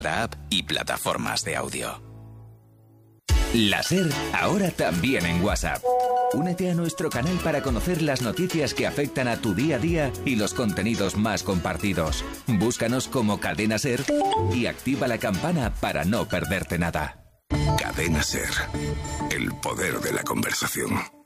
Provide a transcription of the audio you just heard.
app y plataformas de audio. La SER, ahora también en WhatsApp. Únete a nuestro canal para conocer las noticias que afectan a tu día a día y los contenidos más compartidos. Búscanos como Cadena SER y activa la campana para no perderte nada. Cadena SER, el poder de la conversación.